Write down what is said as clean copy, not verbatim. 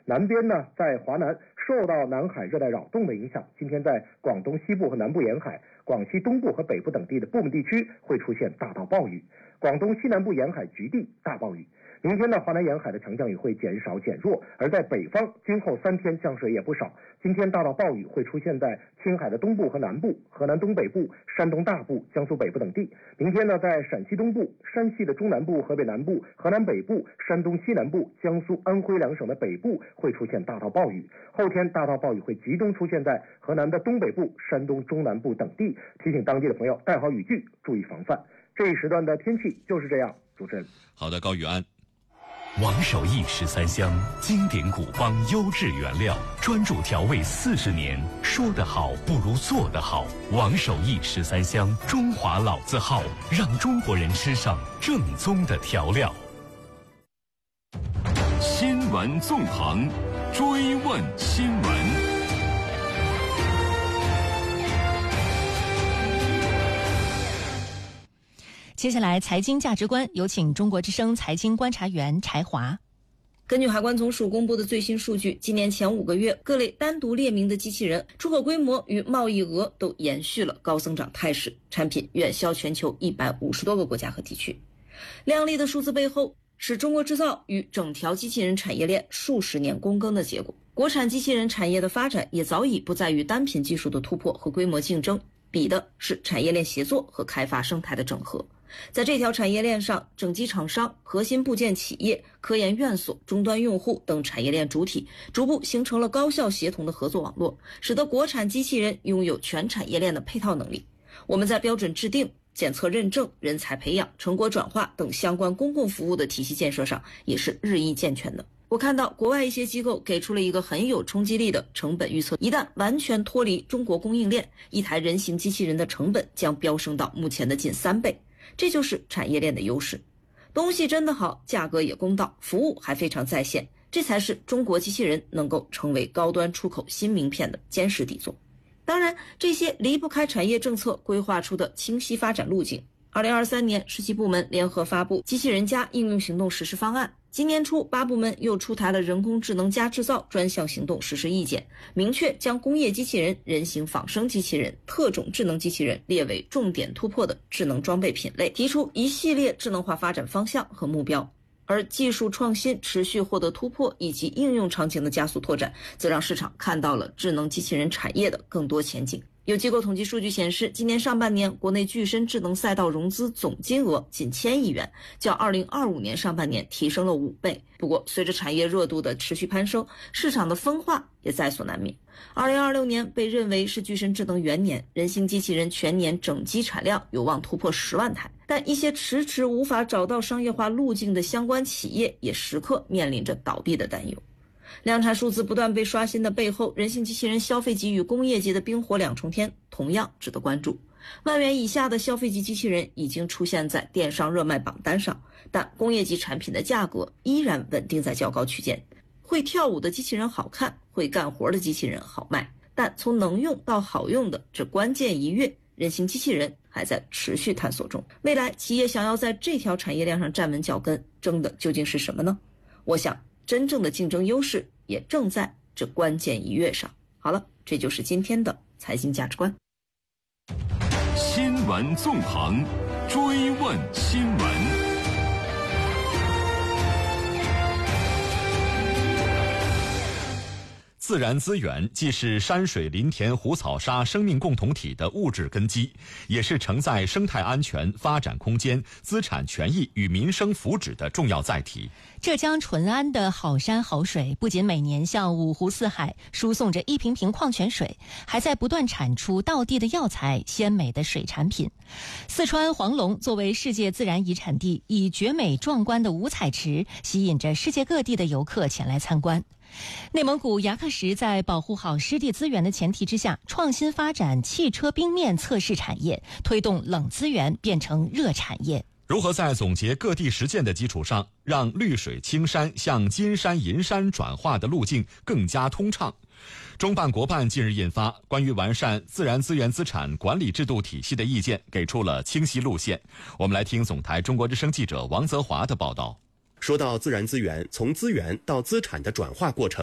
南边呢，在华南受到南海热带扰动的影响，今天在广东西部和南部沿海、广西东部和北部等地的部分地区会出现大到暴雨，广东西南部沿海局地大暴雨。明天呢，华南沿海的强降雨会减少减弱，而在北方，今后3天降水也不少。今天大到暴雨会出现在青海的东部和南部、河南东北部、山东大部、江苏北部等地。明天呢，在陕西东部、山西的中南部、河北南部、河南北部、山东西南部、江苏、安徽2省的北部会出现大到暴雨。后天大到暴雨会集中出现在河南的东北部、山东中南部等地，提醒当地的朋友带好雨具，注意防范。这一时段的天气就是这样。主持人， 好的，高宇安。 王守义13香，经典古方优质原料，专注调味40年，说得好不如做得好。王守义13香，中华老字号，让中国人吃上正宗的调料。 新闻纵横，追问新闻。 接下来财经价值观，有请中国之声财经观察员柴华。 根据海关总署公布的最新数据，今年前5个月，各类单独列明的机器人出口规模与贸易额都延续了高增长态势，产品远销全球150多个国家和地区。亮丽的数字背后，是中国制造与整条机器人产业链数十年躬耕的结果。国产机器人产业的发展也早已不在于单品技术的突破和规模竞争，比的是产业链协作和开发生态的整合。在这条产业链上，整机厂商、核心部件企业、科研院所、终端用户等产业链主体逐步形成了高效协同的合作网络，使得国产机器人拥有全产业链的配套能力。我们在标准制定、检测认证、人才培养、成果转化等相关公共服务的体系建设上也是日益健全的。我看到国外一些机构给出了一个很有冲击力的成本预测，一旦完全脱离中国供应链，一台人形机器人的成本将飙升到目前的近3倍。这就是产业链的优势，东西真的好，价格也公道，服务还非常在线，这才是中国机器人能够成为高端出口新名片的坚实底座。当然，这些离不开产业政策规划出的清晰发展路径。2023年17部门联合发布机器人加应用行动实施方案，今年初8部门又出台了人工智能加制造专项行动实施意见，明确将工业机器人、人形仿生机器人、特种智能机器人列为重点突破的智能装备品类，提出一系列智能化发展方向和目标。而技术创新持续获得突破以及应用场景的加速拓展，则让市场看到了智能机器人产业的更多前景。有机构统计数据显示，今年上半年国内具身智能赛道融资总金额仅1000亿元，较2025年上半年提升了5倍。不过，随着产业热度的持续攀升，市场的分化也在所难免。2026年被认为是具身智能元年，人形机器人全年整机产量有望突破10万台，但一些迟迟无法找到商业化路径的相关企业也时刻面临着倒闭的担忧。量产数字不断被刷新的背后，人形机器人消费级与工业级的冰火两重天同样值得关注。万元以下的消费级机器人已经出现在电商热卖榜单上，但工业级产品的价格依然稳定在较高区间。会跳舞的机器人好看，会干活的机器人好卖，但从能用到好用的这关键1跃，人形机器人还在持续探索中。未来企业想要在这条产业链上站稳脚跟，争的究竟是什么呢？我想真正的竞争优势也正在这关键1跃上。好了，这就是今天的财经价值观。 新闻纵横，追问新闻。 自然资源既是山水林田湖草沙生命共同体的物质根基，也是承载生态安全、发展空间、资产权益与民生福祉的重要载体。 浙江淳安的好山好水不仅每年向五湖四海输送着一瓶瓶矿泉水，还在不断产出道地的药材、鲜美的水产品。四川黄龙作为世界自然遗产地，以绝美壮观的五彩池吸引着世界各地的游客前来参观。内蒙古牙克石在保护好湿地资源的前提之下，创新发展汽车冰面测试产业，推动冷资源变成热产业。 如何在总结各地实践的基础上，让绿水青山向金山银山转化的路径更加通畅？中办国办近日印发关于完善自然资源资产管理制度体系的意见，给出了清晰路线。我们来听总台中国之声记者王泽华的报道。 说到自然资源，从资源到资产的转化过程